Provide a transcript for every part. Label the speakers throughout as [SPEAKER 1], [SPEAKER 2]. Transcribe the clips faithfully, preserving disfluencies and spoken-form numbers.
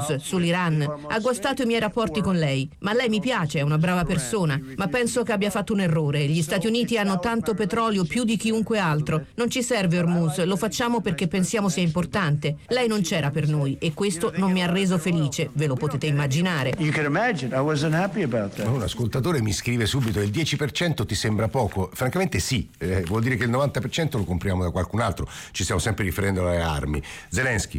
[SPEAKER 1] Hormuz, sull'Iran. Ha guastato i miei rapporti con lei. Ma lei mi piace, è una brava persona. Ma penso che abbia fatto un errore. Gli Stati Uniti hanno tanto petrolio, più di chiunque altro. Non ci serve Hormuz, lo facciamo perché pensiamo sia importante. Lei non c'era per noi e questo non mi ha reso felice, ve lo potete immaginare.
[SPEAKER 2] Un ascoltatore mi scrive subito: il dieci per cento ti sembra poco? Francamente sì, eh, vuol dire che il novanta per cento lo compriamo da qualcun altro, ci stiamo sempre riferendo alle armi. Zelensky.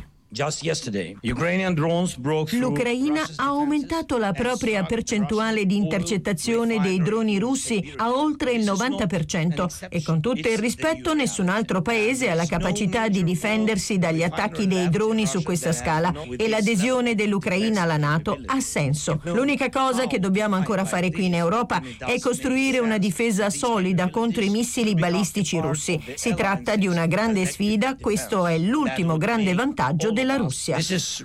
[SPEAKER 3] L'Ucraina ha aumentato la propria percentuale di intercettazione dei droni russi a oltre il novanta per cento e con tutto il rispetto nessun altro paese ha la capacità di difendersi dagli attacchi dei droni su questa scala e l'adesione dell'Ucraina alla NATO ha senso. L'unica cosa che dobbiamo ancora fare qui in Europa è costruire una difesa solida contro i missili balistici russi. Si tratta di una grande sfida, questo è l'ultimo grande vantaggio della Russia.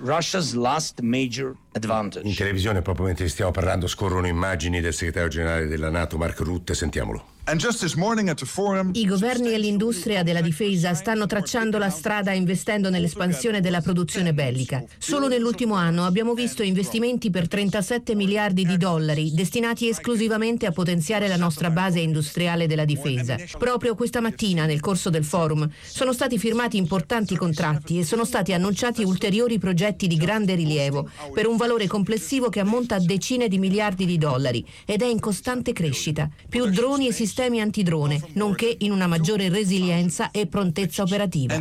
[SPEAKER 2] In televisione, proprio mentre stiamo parlando, scorrono immagini del segretario generale della NATO, Mark Rutte, sentiamolo.
[SPEAKER 1] I governi e l'industria della difesa stanno tracciando la strada investendo nell'espansione della produzione bellica. Solo nell'ultimo anno abbiamo visto investimenti per trentasette miliardi di dollari destinati esclusivamente a potenziare la nostra base industriale della difesa. Proprio questa mattina, nel corso del forum, sono stati firmati importanti contratti e sono stati annunciati ulteriori progetti di grande rilievo per un valore complessivo che ammonta a decine di miliardi di dollari ed è in costante crescita. Più droni e sistemi sistemi antidrone, nonché in una maggiore resilienza e prontezza operativa.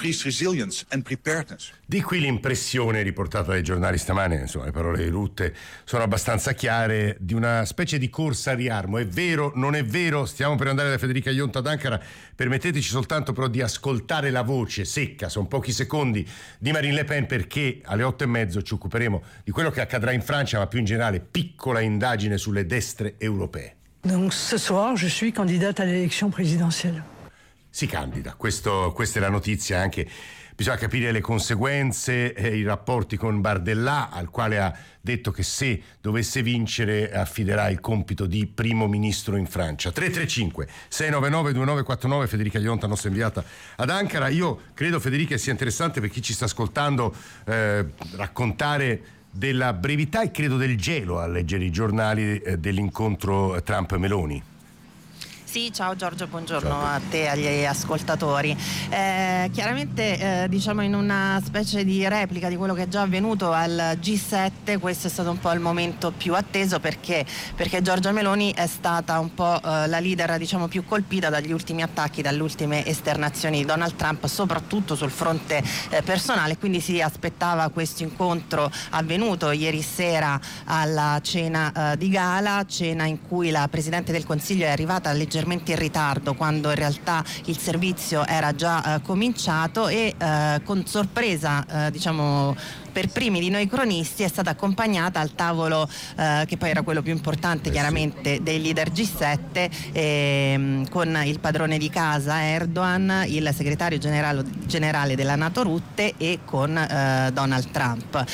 [SPEAKER 2] Di qui l'impressione riportata dai giornali stamane, insomma le parole di Rutte sono abbastanza chiare, di una specie di corsa a riarmo. È vero, non è vero? Stiamo per andare da Federica Ionta ad Ankara, permetteteci soltanto però di ascoltare la voce secca, sono pochi secondi, di Marine Le Pen, perché alle otto e mezzo ci occuperemo di quello che accadrà in Francia, ma più in generale piccola indagine sulle destre europee.
[SPEAKER 4] Donc ce soir, je suis candidate à l'élection présidentielle.
[SPEAKER 2] Si candida, questo, questa è la notizia. Anche bisogna capire le conseguenze e i rapporti con Bardella, al quale ha detto che se dovesse vincere affiderà il compito di primo ministro in Francia. tre tre cinque sei nove nove due nove quattro nove, Federica Ionta, nostra inviata ad Ankara. Io credo, Federica, sia interessante per chi ci sta ascoltando eh, raccontare della brevità e credo del gelo a leggere i giornali eh, dell'incontro Trump-Meloni.
[SPEAKER 5] Sì, ciao Giorgio, buongiorno ciao a te e agli ascoltatori. Eh, chiaramente eh, diciamo in una specie di replica di quello che è già avvenuto al G sette, questo è stato un po' il momento più atteso perché, perché Giorgia Meloni è stata un po' eh, la leader diciamo più colpita dagli ultimi attacchi, dalle ultime esternazioni di Donald Trump, soprattutto sul fronte eh, personale, quindi si aspettava questo incontro avvenuto ieri sera alla cena eh, di gala, cena in cui la Presidente del Consiglio è arrivata leggermente in ritardo quando in realtà il servizio era già eh, cominciato e eh, con sorpresa eh, diciamo per primi di noi cronisti è stata accompagnata al tavolo eh, che poi era quello più importante chiaramente dei leader G sette eh, con il padrone di casa Erdogan, il segretario generale, generale della NATO Rutte e con eh, Donald Trump.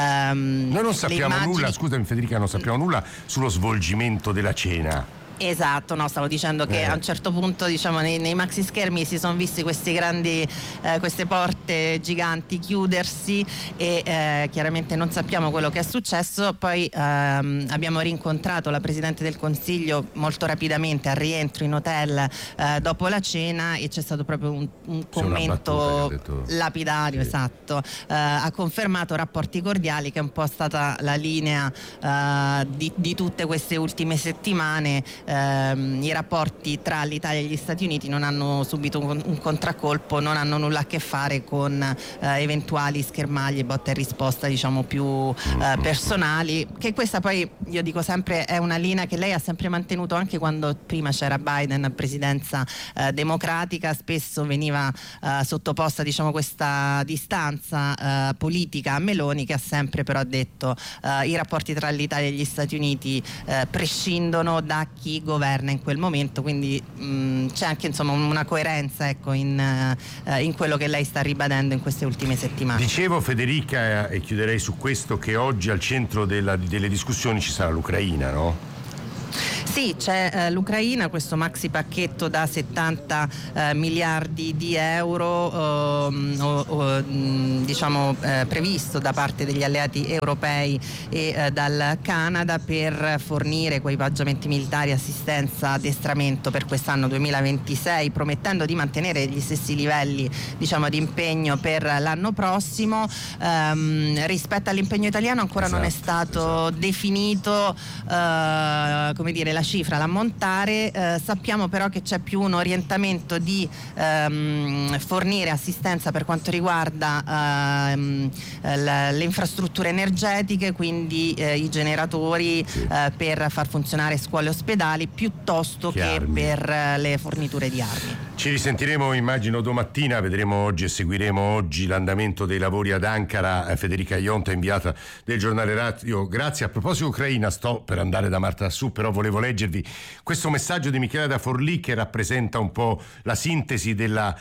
[SPEAKER 5] Um,
[SPEAKER 2] Noi non sappiamo
[SPEAKER 5] immagini... nulla,
[SPEAKER 2] scusami Federica, non sappiamo nulla sullo svolgimento della cena.
[SPEAKER 5] Esatto, no, stavo dicendo che
[SPEAKER 2] eh.
[SPEAKER 5] a un certo punto diciamo nei, nei maxi schermi si sono visti questi grandi eh, queste porte giganti chiudersi e eh, chiaramente non sappiamo quello che è successo. Poi ehm, abbiamo rincontrato la Presidente del Consiglio molto rapidamente al rientro in hotel eh, dopo la cena e c'è stato proprio un, un commento detto... lapidario, sì. Esatto, eh, ha confermato rapporti cordiali, che è un po' stata la linea eh, di, di tutte queste ultime settimane. Ehm, i rapporti tra l'Italia e gli Stati Uniti non hanno subito un, un contraccolpo, non hanno nulla a che fare con eh, eventuali schermaglie, botta e risposta diciamo più eh, personali, che questa poi io dico sempre è una linea che lei ha sempre mantenuto anche quando prima c'era Biden a presidenza eh, democratica, spesso veniva eh, sottoposta diciamo questa distanza eh, politica a Meloni, che ha sempre però detto eh, i rapporti tra l'Italia e gli Stati Uniti eh, prescindono da chi governa in quel momento, quindi mh, c'è anche insomma una coerenza ecco in, uh, in quello che lei sta ribadendo in queste ultime settimane.
[SPEAKER 2] Dicevo, Federica, e chiuderei su questo, che oggi al centro della, delle discussioni ci sarà l'Ucraina, no?
[SPEAKER 5] Sì, c'è eh, l'Ucraina, questo maxi pacchetto da settanta eh, miliardi di euro ehm, o, o, diciamo eh, previsto da parte degli alleati europei e eh, dal Canada per fornire equipaggiamenti militari, assistenza, addestramento per quest'anno duemilaventisei, promettendo di mantenere gli stessi livelli, diciamo, di impegno per l'anno prossimo. Ehm, rispetto all'impegno italiano ancora esatto, non è stato esatto. definito eh, come dire la cifra, l'ammontare. Eh, sappiamo però che c'è più un orientamento di ehm, fornire assistenza per quanto riguarda ehm, le, le infrastrutture energetiche, quindi eh, i generatori sì. eh, per far funzionare scuole e ospedali, piuttosto che, che per eh, le forniture di armi.
[SPEAKER 2] Ci risentiremo immagino domattina, vedremo oggi e seguiremo oggi l'andamento dei lavori ad Ankara. Federica Ionta, inviata del giornale radio, grazie. A proposito Ucraina, sto per andare da Marta Dassù, però volevo leggervi questo messaggio di Michela da Forlì che rappresenta un po' la sintesi della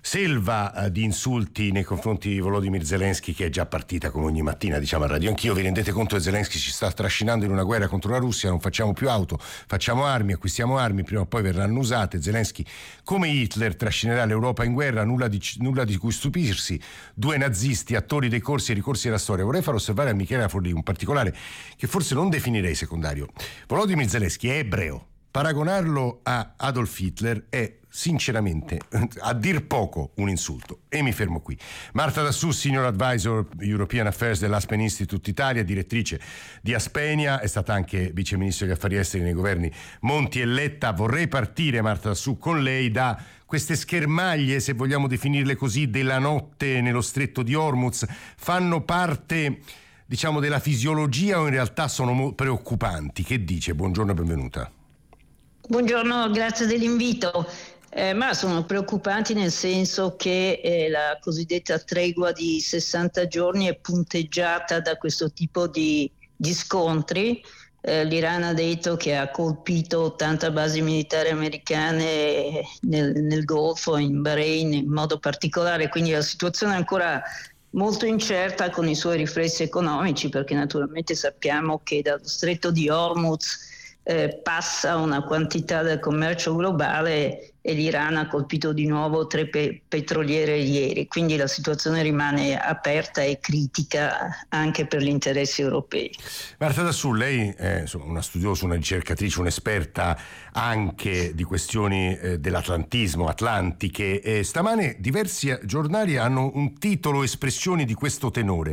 [SPEAKER 2] selva di insulti nei confronti di Volodymyr Zelensky, che è già partita come ogni mattina, diciamo a Radio Anch'io. Vi rendete conto che Zelensky ci sta trascinando in una guerra contro la Russia? Non facciamo più auto, facciamo armi, acquistiamo armi, prima o poi verranno usate. Zelensky, come Hitler, trascinerà l'Europa in guerra, nulla di, nulla di cui stupirsi. Due nazisti, attori dei corsi e ricorsi della storia. Vorrei far osservare a Michela Forlì un particolare che forse non definirei secondario. Volodymyr Zelensky è ebreo. Paragonarlo a Adolf Hitler è sinceramente, a dir poco, un insulto. E mi fermo qui. Marta Dassù, Senior Advisor European Affairs dell'Aspen Institute Italia, direttrice di Aspenia, è stata anche vice ministro degli affari esteri nei governi Monti e Letta. Vorrei partire, Marta Dassù, con lei da queste schermaglie, se vogliamo definirle così, della notte nello stretto di Hormuz. Fanno parte, diciamo, della fisiologia o in realtà sono preoccupanti? Che dice? Buongiorno e benvenuta.
[SPEAKER 6] Buongiorno, grazie dell'invito. Eh, ma sono preoccupanti nel senso che eh, la cosiddetta tregua di sessanta giorni è punteggiata da questo tipo di, di scontri. Eh, L'Iran ha detto che ha colpito ottanta basi militari americane nel, nel Golfo, in Bahrain in modo particolare, quindi la situazione è ancora molto incerta con i suoi riflessi economici, perché naturalmente sappiamo che dallo stretto di Hormuz Eh, passa una quantità del commercio globale e l'Iran ha colpito di nuovo tre pe- petroliere ieri, quindi la situazione rimane aperta e critica anche per gli interessi europei.
[SPEAKER 2] Marta Dassù, lei è insomma, una studiosa, una ricercatrice, un'esperta anche di questioni eh, dell'atlantismo, atlantiche, e stamane diversi giornali hanno un titolo, espressioni di questo tenore.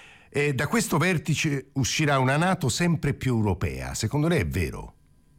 [SPEAKER 2] E da questo vertice uscirà una NATO sempre più europea. Secondo lei è vero?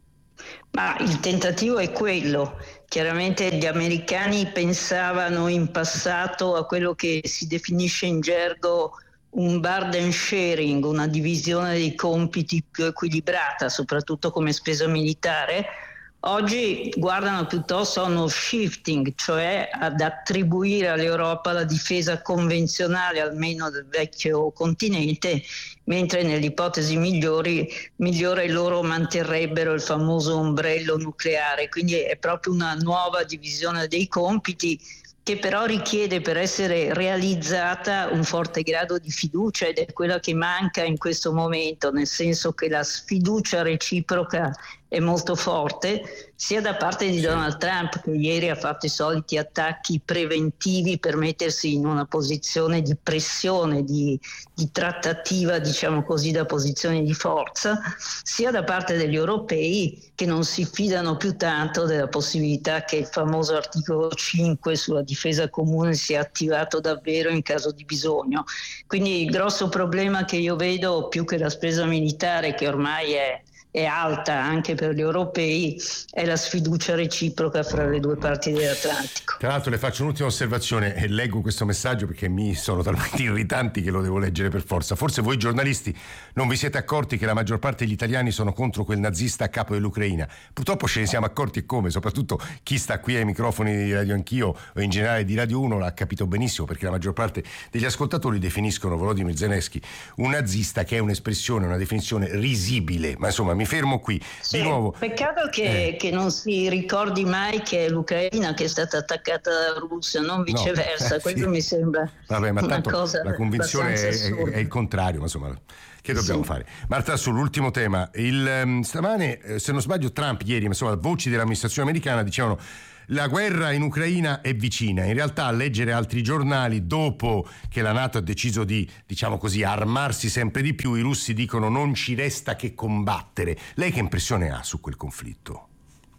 [SPEAKER 6] Ma il tentativo è quello. Chiaramente gli americani pensavano in passato a quello che si definisce in gergo un burden sharing, una divisione dei compiti più equilibrata, soprattutto come spesa militare. Oggi guardano piuttosto a uno shifting, cioè ad attribuire all'Europa la difesa convenzionale, almeno del vecchio continente, mentre nelle ipotesi migliori, migliore loro manterrebbero il famoso ombrello nucleare. Quindi è proprio una nuova divisione dei compiti, che però richiede, per essere realizzata, un forte grado di fiducia, ed è quella che manca in questo momento, nel senso che la sfiducia reciproca è molto forte, sia da parte di Donald Trump, che ieri ha fatto i soliti attacchi preventivi per mettersi in una posizione di pressione, di, di trattativa, diciamo così, da posizione di forza, sia da parte degli europei, che non si fidano più tanto della possibilità che il famoso articolo cinque sulla difesa comune sia attivato davvero in caso di bisogno. Quindi il grosso problema che io vedo, più che la spesa militare, che ormai è è alta anche per gli europei, è la sfiducia reciproca fra le due parti dell'Atlantico.
[SPEAKER 2] Tra l'altro le faccio un'ultima osservazione e leggo questo messaggio perché mi sono talmente irritanti che lo devo leggere per forza. Forse voi giornalisti non vi siete accorti che la maggior parte degli italiani sono contro quel nazista a capo dell'Ucraina. Purtroppo ce ne siamo accorti, e come, soprattutto chi sta qui ai microfoni di Radio Anch'io o in generale di Radio uno l'ha capito benissimo, perché la maggior parte degli ascoltatori definiscono Volodymyr Zelensky un nazista, che è un'espressione, una definizione risibile, ma insomma mi fermo qui.
[SPEAKER 6] Sì,
[SPEAKER 2] nuovo.
[SPEAKER 6] Peccato che, eh. che non si ricordi mai che è l'Ucraina che è stata attaccata dalla Russia, non viceversa. No, eh, Questo sì. mi sembra
[SPEAKER 2] Vabbè, ma
[SPEAKER 6] una
[SPEAKER 2] tanto
[SPEAKER 6] cosa
[SPEAKER 2] la convinzione è, è il contrario, ma insomma, che dobbiamo sì. fare? Marta, sull'ultimo tema, il, stamane, se non sbaglio, Trump ieri, insomma, voci dell'amministrazione americana dicevano: la guerra in Ucraina è vicina. In realtà, a leggere altri giornali, dopo che la NATO ha deciso di, diciamo così, armarsi sempre di più, i russi dicono: non ci resta che combattere. Lei che impressione ha su quel conflitto?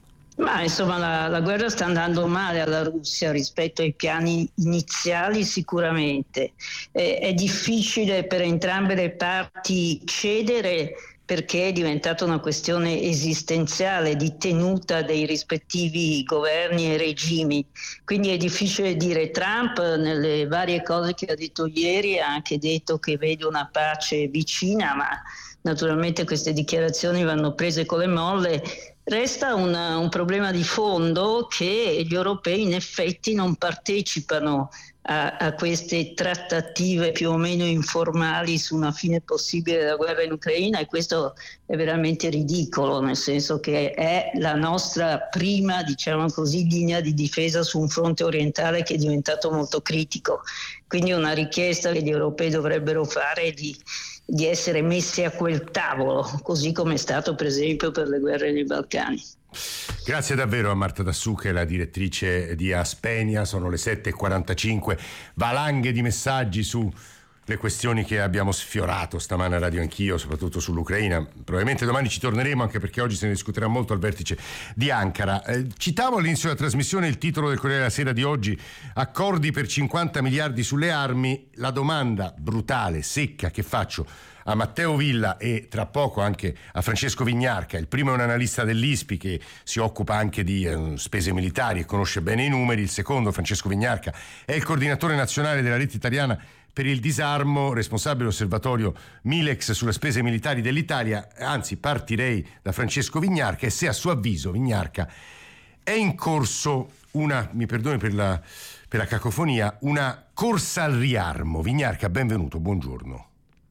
[SPEAKER 6] Ma insomma la, la guerra sta andando male alla Russia rispetto ai piani iniziali sicuramente. Eh, è difficile per entrambe le parti cedere, perché è diventata una questione esistenziale di tenuta dei rispettivi governi e regimi. Quindi è difficile dire. Trump nelle varie cose che ha detto ieri ha anche detto che vede una pace vicina, ma naturalmente queste dichiarazioni vanno prese con le molle. Resta una, un problema di fondo, che gli europei in effetti non partecipano a, a queste trattative più o meno informali su una fine possibile della guerra in Ucraina, e questo è veramente ridicolo, nel senso che è la nostra prima, diciamo così, linea di difesa su un fronte orientale che è diventato molto critico. Quindi una richiesta che gli europei dovrebbero fare è di di essere messi a quel tavolo, così come è stato per esempio per le guerre nei Balcani.
[SPEAKER 2] Grazie davvero a Marta Dassù, che è la direttrice di Aspenia. Sono le sette e quarantacinque, valanghe di messaggi su le questioni che abbiamo sfiorato stamane a Radio Anch'io, soprattutto sull'Ucraina. Probabilmente domani ci torneremo, anche perché oggi se ne discuterà molto al vertice di Ankara. Eh, citavo all'inizio della trasmissione il titolo del Corriere della Sera di oggi: accordi per cinquanta miliardi sulle armi. La domanda brutale, secca, che faccio a Matteo Villa e tra poco anche a Francesco Vignarca. Il primo è un analista dell'I S P I che si occupa anche di eh, spese militari e conosce bene i numeri. Il secondo, Francesco Vignarca, è il coordinatore nazionale della rete italiana per il disarmo, responsabile osservatorio Milex sulle spese militari dell'Italia. Anzi, partirei da Francesco Vignarca, e se a suo avviso, Vignarca, è in corso una, mi perdoni per la, per la cacofonia, una corsa al riarmo. Vignarca, benvenuto, buongiorno.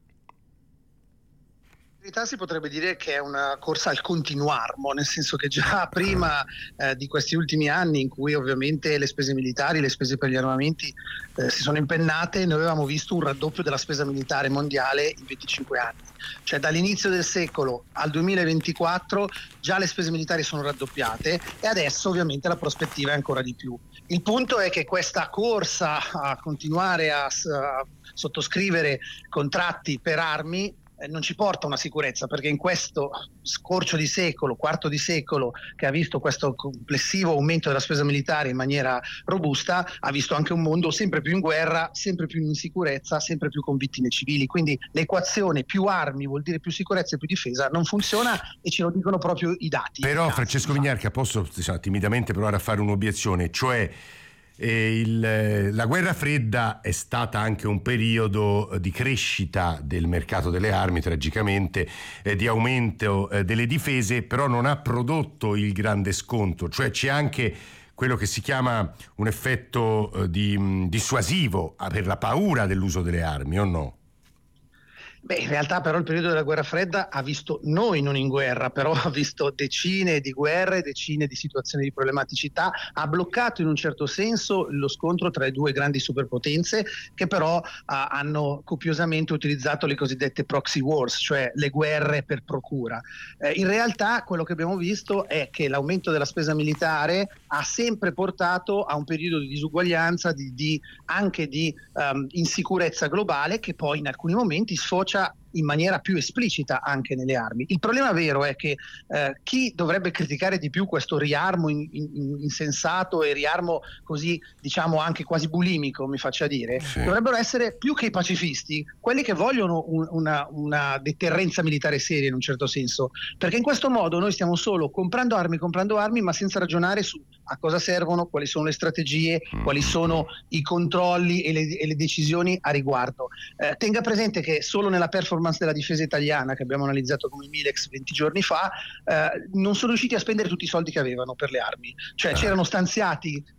[SPEAKER 7] In realtà si potrebbe dire che è una corsa al continuarmo, nel senso che già prima eh, di questi ultimi anni, in cui ovviamente le spese militari, le spese per gli armamenti eh, si sono impennate, noi avevamo visto un raddoppio della spesa militare mondiale in venticinque anni. Cioè dall'inizio del secolo al duemilaventiquattro già le spese militari sono raddoppiate, e adesso ovviamente la prospettiva è ancora di più. Il punto è che questa corsa a continuare a, a sottoscrivere contratti per armi non ci porta una sicurezza, perché in questo scorcio di secolo, quarto di secolo, che ha visto questo complessivo aumento della spesa militare in maniera robusta, ha visto anche un mondo sempre più in guerra, sempre più in insicurezza, sempre più con vittime civili. Quindi l'equazione più armi vuol dire più sicurezza e più difesa non funziona, e ce lo dicono proprio i dati.
[SPEAKER 2] Però Francesco Vignarca, posso diciamo, timidamente provare a fare un'obiezione, cioè E il, la guerra fredda è stata anche un periodo di crescita del mercato delle armi, tragicamente, eh, di aumento eh, delle difese, però non ha prodotto il grande scontro, cioè c'è anche quello che si chiama un effetto eh, di, mh, dissuasivo per la paura dell'uso delle armi, o no?
[SPEAKER 7] Beh, in realtà però il periodo della guerra fredda ha visto noi non in guerra, però ha visto decine di guerre, decine di situazioni di problematicità, ha bloccato in un certo senso lo scontro tra le due grandi superpotenze, che però uh, hanno copiosamente utilizzato le cosiddette proxy wars, cioè le guerre per procura. Eh, in realtà quello che abbiamo visto è che l'aumento della spesa militare ha sempre portato a un periodo di disuguaglianza, di, di, anche di um, insicurezza globale, che poi in alcuni momenti sfocia in maniera più esplicita anche nelle armi. Il problema vero è che eh, chi dovrebbe criticare di più questo riarmo in, in, insensato e riarmo così, diciamo, anche quasi bulimico, mi faccia dire, sì, dovrebbero essere più che i pacifisti quelli che vogliono un, una, una deterrenza militare seria in un certo senso, perché in questo modo noi stiamo solo comprando armi, comprando armi, ma senza ragionare su a cosa servono, quali sono le strategie, quali sono i controlli e le, e le decisioni a riguardo. Eh, tenga presente che solo nella performance della difesa italiana, che abbiamo analizzato come Milex venti giorni fa, eh, non sono riusciti a spendere tutti i soldi che avevano per le armi, cioè c'erano stanziati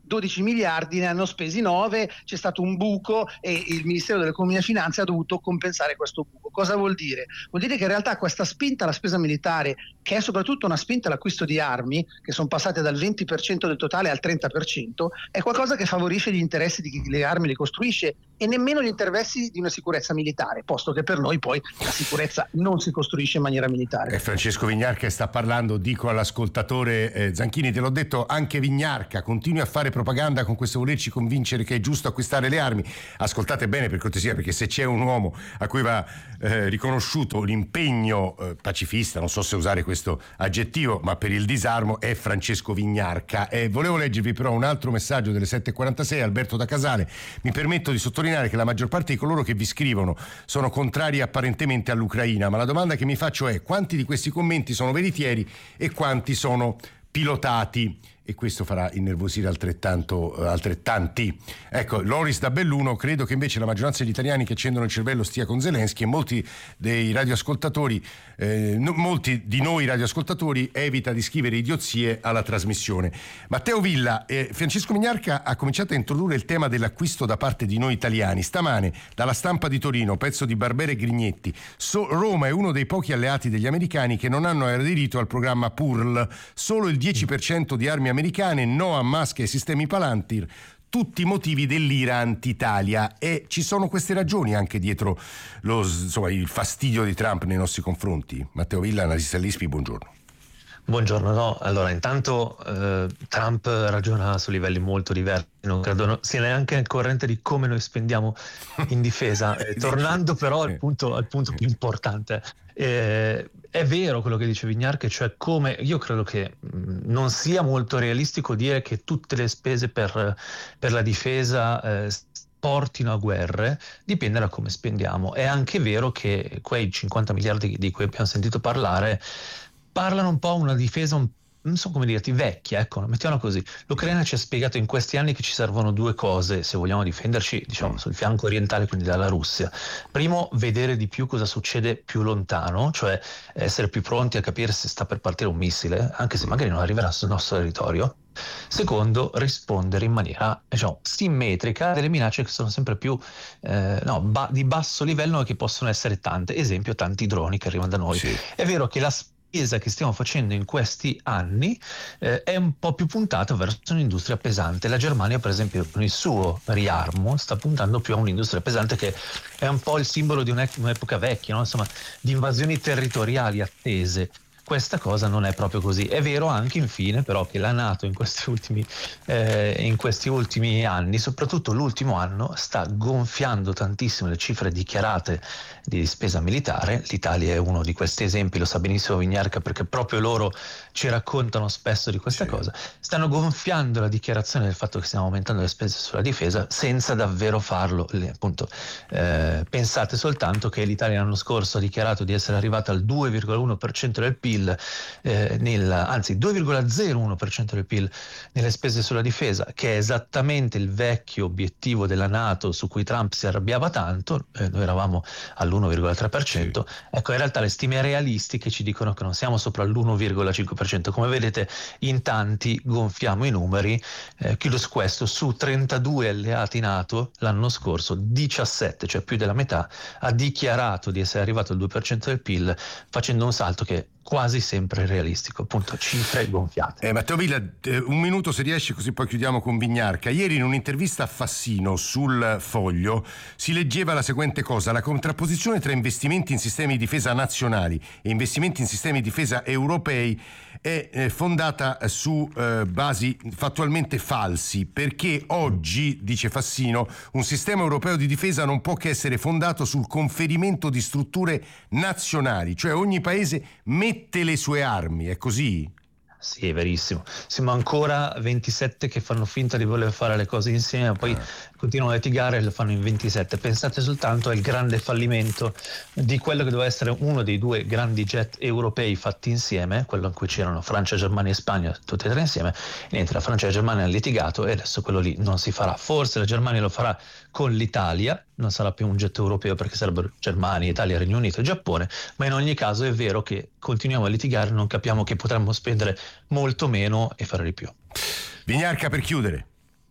[SPEAKER 7] dodici miliardi, ne hanno spesi nove, c'è stato un buco e il Ministero dell'Economia e Finanze ha dovuto compensare questo buco. Cosa vuol dire? Vuol dire che in realtà questa spinta alla spesa militare, che è soprattutto una spinta all'acquisto di armi, che sono passate dal venti per cento del totale al trenta per cento, è qualcosa che favorisce gli interessi di chi le armi le costruisce e nemmeno gli interessi di una sicurezza militare, posto che per noi poi la sicurezza non si costruisce in maniera militare.
[SPEAKER 2] È Francesco Vignarca sta parlando, dico all'ascoltatore eh, Zanchini, te l'ho detto, anche Vignarca continui a fare propaganda con questo volerci convincere che è giusto acquistare le armi. Ascoltate bene per cortesia, perché se c'è un uomo a cui va eh, riconosciuto l'impegno eh, pacifista, non so se usare questo aggettivo, ma per il disarmo, è Francesco Vignarca. E volevo leggervi però un altro messaggio delle sette e quarantasei, Alberto da Casale. Mi permetto di sottolineare che la maggior parte di coloro che vi scrivono sono contrari apparentemente all'Ucraina, ma la domanda che mi faccio è: quanti di questi commenti sono veritieri e quanti sono pilotati? E questo farà innervosire altrettanto, altrettanti. Ecco, Loris da Belluno: credo che invece la maggioranza degli italiani che accendono il cervello stia con Zelensky, e molti dei radioascoltatori, eh, no, molti di noi radioascoltatori evita di scrivere idiozie alla trasmissione. Matteo Villa, eh, Francesco Vignarca ha cominciato a introdurre il tema dell'acquisto da parte di noi italiani. Stamane, dalla Stampa di Torino, pezzo di Barbera e Grignetti: so, Roma è uno dei pochi alleati degli americani che non hanno aderito al programma P U R L. Solo il dieci per cento di armi americane, no a Musk e ai sistemi Palantir, tutti motivi dell'ira anti-Italia. E ci sono queste ragioni anche dietro lo, insomma, il fastidio di Trump nei nostri confronti. Matteo Villa, analista all'I S P I, buongiorno.
[SPEAKER 8] Buongiorno, no, allora intanto eh, Trump ragiona su livelli molto diversi, non credo no, sia neanche al corrente di come noi spendiamo in difesa. Eh, tornando però al punto, al punto più importante, eh, è vero quello che dice Vignarca, cioè come io credo che mh, non sia molto realistico dire che tutte le spese per, per la difesa eh, portino a guerre, dipende da come spendiamo. È anche vero che quei cinquanta miliardi di cui abbiamo sentito parlare parlano un po' una difesa un non so come dirti, vecchia, ecco, mettiamola così. L'Ucraina ci ha spiegato in questi anni che ci servono due cose se vogliamo difenderci, diciamo, sul fianco orientale, quindi dalla Russia. Primo, vedere di più cosa succede più lontano, cioè essere più pronti a capire se sta per partire un missile, anche se magari non arriverà sul nostro territorio. Secondo, rispondere in maniera, diciamo, simmetrica a delle minacce che sono sempre più eh, no, ba- di basso livello e che possono essere tante. Esempio, tanti droni che arrivano da noi. Sì. È vero che la spesa che stiamo facendo in questi anni eh, è un po' più puntata verso un'industria pesante. La Germania, per esempio, con il suo riarmo sta puntando più a un'industria pesante, che è un po' il simbolo di un'epoca vecchia, no? Insomma, di invasioni territoriali attese. Questa cosa non è proprio così. È vero anche, infine, però, che la NATO in questi ultimi, eh, in questi ultimi anni, soprattutto l'ultimo anno, sta gonfiando tantissimo le cifre dichiarate di spesa militare. L'Italia è uno di questi esempi, lo sa benissimo Vignarca, perché proprio loro ci raccontano spesso di questa sì. cosa. Stanno gonfiando la dichiarazione del fatto che stiamo aumentando le spese sulla difesa senza davvero farlo. Appunto, eh, pensate soltanto che l'Italia l'anno scorso ha dichiarato di essere arrivata al due virgola uno per cento del P I L, Eh, nel, anzi due virgola zero uno per cento del P I L nelle spese sulla difesa, che è esattamente il vecchio obiettivo della NATO su cui Trump si arrabbiava tanto. Eh, noi eravamo all'uno virgola tre per cento. Sì. Ecco, in realtà le stime realistiche ci dicono che non siamo sopra l'uno virgola cinque per cento. Come vedete, in tanti gonfiamo i numeri. Eh, chiudo su questo: su trentadue alleati NATO l'anno scorso, diciassette, cioè più della metà, ha dichiarato di essere arrivato al due per cento del P I L, facendo un salto che quasi sempre realistico, appunto, cifre gonfiate.
[SPEAKER 2] Eh, Matteo Villa, eh, un minuto se riesci, così poi chiudiamo con Vignarca. Ieri in un'intervista a Fassino sul Foglio si leggeva la seguente cosa: la contrapposizione tra investimenti in sistemi di difesa nazionali e investimenti in sistemi di difesa europei è eh, fondata su eh, basi fattualmente falsi, perché oggi, dice Fassino, un sistema europeo di difesa non può che essere fondato sul conferimento di strutture nazionali, cioè ogni paese mette le sue armi, è così?
[SPEAKER 8] Sì, è verissimo. Siamo ancora ventisette che fanno finta di voler fare le cose insieme, ma poi ah. continuano a litigare e lo fanno in ventisette. Pensate soltanto al grande fallimento di quello che doveva essere uno dei due grandi jet europei fatti insieme, quello in cui c'erano Francia, Germania e Spagna, tutti e tre insieme. E niente, la Francia e la Germania hanno litigato e adesso quello lì non si farà. Forse la Germania lo farà con l'Italia, non sarà più un jet europeo perché sarebbero Germania, Italia, Regno Unito e Giappone, ma in ogni caso è vero che continuiamo a litigare, non capiamo che potremmo spendere molto meno e fare di più.
[SPEAKER 2] Vignarca, per chiudere.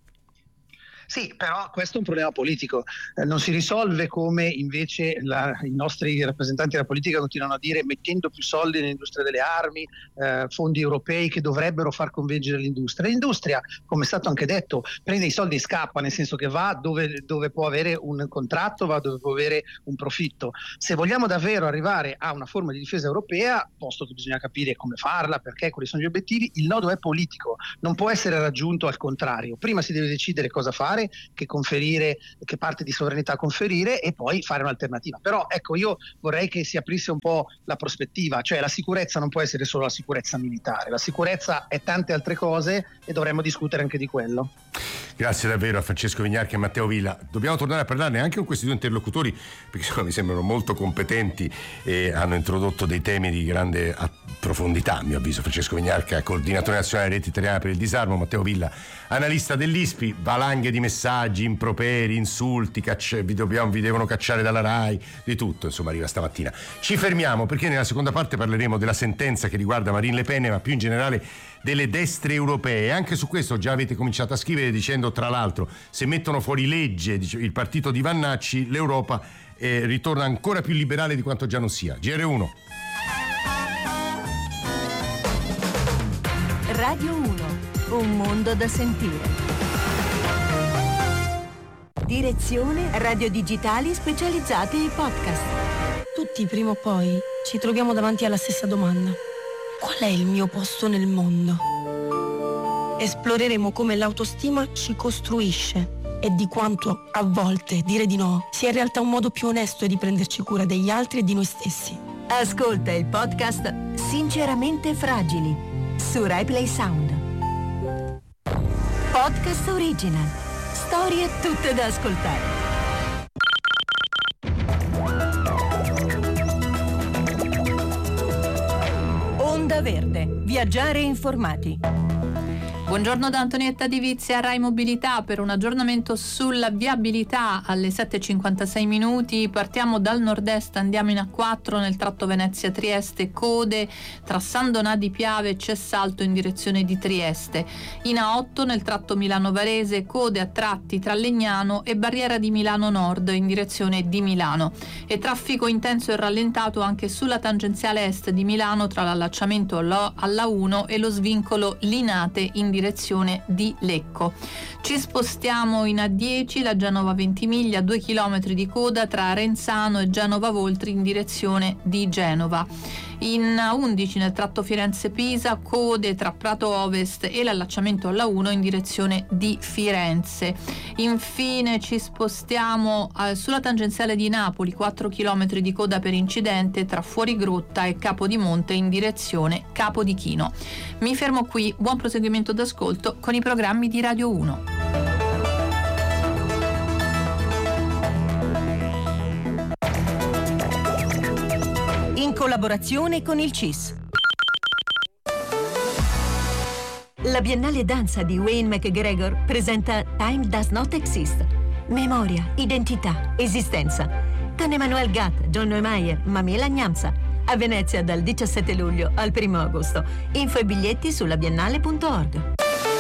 [SPEAKER 7] Sì, però questo è un problema politico, eh, non si risolve come invece la, i nostri rappresentanti della politica continuano a dire, mettendo più soldi nell'industria delle armi, eh, fondi europei che dovrebbero far convergere l'industria. L'industria, come è stato anche detto, prende i soldi e scappa, nel senso che va dove, dove può avere un contratto, va dove può avere un profitto. Se vogliamo davvero arrivare a una forma di difesa europea, posto che bisogna capire come farla, perché, quali sono gli obiettivi, il nodo è politico, non può essere raggiunto al contrario. Prima si deve decidere cosa fare, che conferire, che parte di sovranità conferire, e poi fare un'alternativa. Però ecco, io vorrei che si aprisse un po' la prospettiva, cioè la sicurezza non può essere solo la sicurezza militare, la sicurezza è tante altre cose e dovremmo discutere anche di quello.
[SPEAKER 2] Grazie davvero a Francesco Vignarchi e Matteo Villa. Dobbiamo tornare a parlarne anche con questi due interlocutori, perché insomma, mi sembrano molto competenti e hanno introdotto dei temi di grande profondità, a mio avviso. Francesco Vignarchi, coordinatore nazionale Rete Italiana per il Disarmo, Matteo Villa, analista dell'I S P I, valanghe di messaggi, improperi, insulti, cacci- vi, dobbiamo, vi devono cacciare dalla RAI, di tutto, insomma, arriva stamattina. Ci fermiamo perché nella seconda parte parleremo della sentenza che riguarda Marine Le Pen, ma più in generale delle destre europee. Anche su questo già avete cominciato a scrivere dicendo, tra l'altro, se mettono fuori legge il partito di Vannacci, l'Europa eh, ritorna ancora più liberale di quanto già non sia. G R uno.
[SPEAKER 3] Radio uno, un mondo da sentire. Direzione Radio Digitali specializzate in podcast.
[SPEAKER 9] Tutti prima o poi ci troviamo davanti alla stessa domanda: qual è il mio posto nel mondo? Esploreremo come l'autostima ci costruisce e di quanto a volte dire di no sia in realtà un modo più onesto di prenderci cura degli altri e di noi stessi.
[SPEAKER 3] Ascolta il podcast Sinceramente Fragili su RaiPlay Sound. Podcast original. Storie tutte da ascoltare. Onda Verde. Viaggiare informati.
[SPEAKER 10] Buongiorno da Antonietta Divizia, Rai Mobilità, per un aggiornamento sulla viabilità alle sette e cinquantasei minuti. Partiamo dal nord-est, andiamo in A quattro nel tratto Venezia-Trieste, code tra San Donà di Piave e Cessalto in direzione di Trieste. In A otto nel tratto Milano-Varese, code a tratti tra Legnano e Barriera di Milano Nord in direzione di Milano. E traffico intenso e rallentato anche sulla tangenziale est di Milano tra l'allacciamento alla uno e lo svincolo Linate in direzione direzione di Lecco. Ci spostiamo in A dieci, la Genova Ventimiglia, due chilometri di coda tra Renzano e Genova Voltri in direzione di Genova. In A undici nel tratto Firenze-Pisa, code tra Prato Ovest e l'allacciamento alla uno in direzione di Firenze. Infine ci spostiamo eh, sulla tangenziale di Napoli, quattro chilometri di coda per incidente tra Fuorigrotta e Capodimonte in direzione Capodichino. Mi fermo qui, buon proseguimento d'ascolto con i programmi di Radio uno.
[SPEAKER 3] In collaborazione con il C I S. La Biennale Danza di Wayne McGregor presenta Time Does Not Exist. Memoria, identità, esistenza. Con Emmanuel Gatt, John Neumeier, Mamela Gnamsa. A Venezia dal diciassette luglio al primo agosto. Info e biglietti sulla biennale punto org.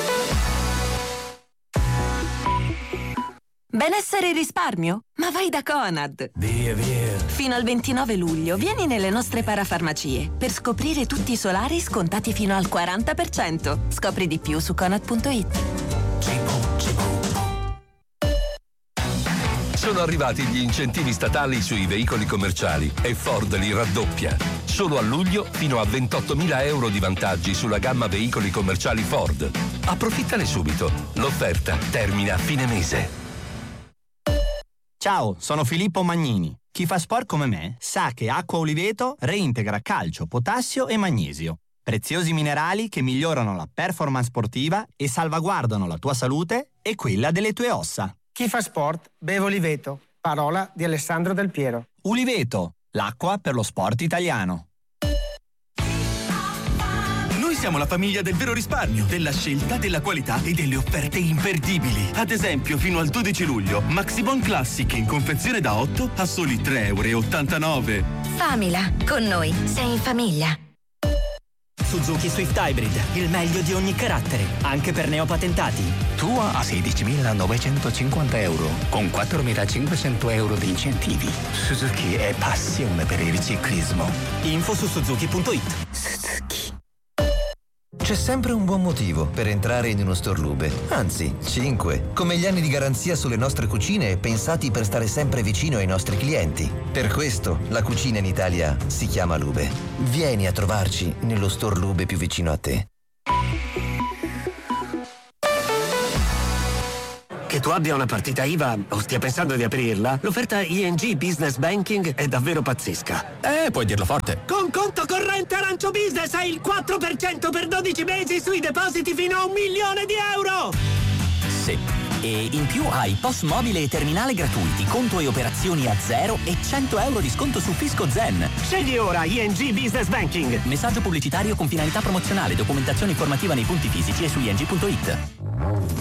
[SPEAKER 11] Benessere e risparmio? Ma vai da Conad!
[SPEAKER 12] Via, via!
[SPEAKER 11] Fino al ventinove luglio vieni nelle nostre parafarmacie per scoprire tutti i solari scontati fino al quaranta per cento. Scopri di più su conad punto it.
[SPEAKER 12] Sono arrivati gli incentivi statali sui veicoli commerciali e Ford li raddoppia. Solo a luglio fino a ventottomila euro di vantaggi sulla gamma veicoli commerciali Ford. Approfittane subito. L'offerta termina a fine mese.
[SPEAKER 13] Ciao, sono Filippo Magnini. Chi fa sport come me sa che Acqua Oliveto reintegra calcio, potassio e magnesio. Preziosi minerali che migliorano la performance sportiva e salvaguardano la tua salute e quella delle tue ossa.
[SPEAKER 14] Chi fa sport beve Oliveto. Parola di Alessandro Del Piero.
[SPEAKER 13] Uliveto, l'acqua per lo sport italiano.
[SPEAKER 15] Siamo la famiglia del vero risparmio, della scelta, della qualità e delle offerte imperdibili. Ad esempio, fino al dodici luglio, Maxibon Classic in confezione da otto a soli tre e ottantanove euro.
[SPEAKER 16] Famila, con noi sei in famiglia. Suzuki Swift Hybrid, il meglio di ogni carattere, anche per neopatentati.
[SPEAKER 17] Tua a sedicimilanovecentocinquanta euro, con quattromilacinquecento euro di incentivi. Suzuki è passione per il ciclismo.
[SPEAKER 16] Info su suzuki punto it.
[SPEAKER 17] Suzuki.
[SPEAKER 18] C'è sempre un buon motivo per entrare in uno store Lube, anzi, cinque, come gli anni di garanzia sulle nostre cucine pensati per stare sempre vicino ai nostri clienti. Per questo la cucina in Italia si chiama Lube. Vieni a trovarci nello store Lube più vicino a te.
[SPEAKER 19] Che tu abbia una partita I V A o stia pensando di aprirla, l'offerta I N G Business Banking è davvero pazzesca.
[SPEAKER 20] Eh, puoi dirlo forte.
[SPEAKER 19] Con conto corrente Arancio Business hai il quattro per cento per dodici mesi sui depositi fino a un milione di euro!
[SPEAKER 21] Sì. E in più hai P O S mobile e terminale gratuiti, conto e operazioni a zero e cento euro di sconto su Fisco Zen.
[SPEAKER 19] Scegli ora I N G Business Banking.
[SPEAKER 21] Messaggio pubblicitario con finalità promozionale, documentazione informativa nei punti fisici e su i n g punto it.